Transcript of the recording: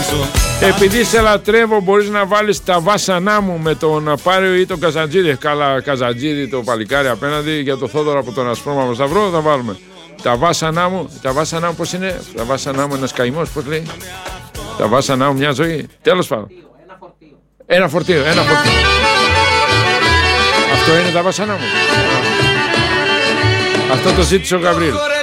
Επειδή σε λατρεύω, μπορείς να βάλεις τα βάσανά μου με τον Πάριο ή τον Καζαντζίδη. Καλά, Καζαντζίδη το παλικάρι απέναντι. Για το Θόδωρο από τον Ασπρόμαυρο Σταυρό θα βάλουμε. Τα βάσανά μου πώς είναι? Τα βάσανά μου ένας καημός, πώς λέει? Τα βάσανά μου μια ζωή. Τέλος πάντων. Ένα φορτίο. Αυτό είναι τα βάσανά μου. Αυτό το ζήτησε ο Γαβρίλ.